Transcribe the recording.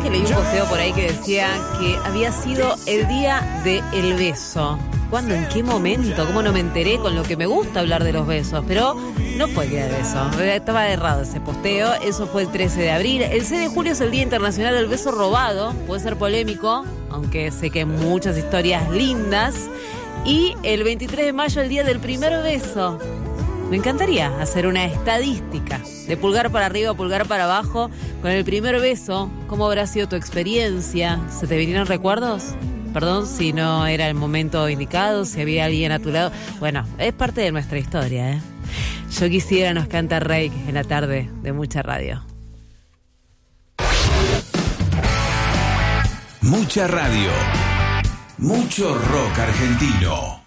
que leí un posteo por ahí que decía que había sido el día del beso. ¿Cuándo? ¿En qué momento? ¿Cómo no me enteré? Con lo que me gusta hablar de los besos. Pero no fue el día del beso. Estaba errado ese posteo. Eso fue el 13 de abril. El 6 de julio es el Día Internacional del Beso Robado. Puede ser polémico, aunque sé que hay muchas historias lindas. Y el 23 de mayo, el Día del Primer Beso. Me encantaría hacer una estadística de pulgar para arriba, pulgar para abajo. Con el primer beso, ¿cómo habrá sido tu experiencia? ¿Se te vinieron recuerdos? Perdón si no era el momento indicado, si había alguien a tu lado. Bueno, es parte de nuestra historia, ¿eh? Yo quisiera nos canta Rey en la tarde de Mucha Radio. Mucha Radio. Mucho rock argentino.